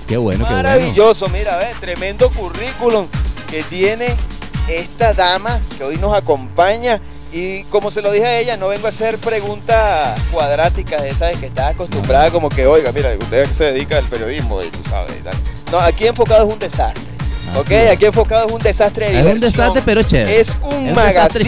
Qué bueno, qué bueno. Maravilloso, mira, ve, tremendo currículum que tiene esta dama que hoy nos acompaña. Y como se lo dije a ella, no vengo a hacer preguntas cuadráticas de esas que estás acostumbrada, como que, oiga, mira, usted se dedica al periodismo y tú sabes y tal. No, aquí enfocado es un desastre. Ok, aquí enfocado es un desastre de diversión. Es un desastre, pero chévere. Es un desastre magazine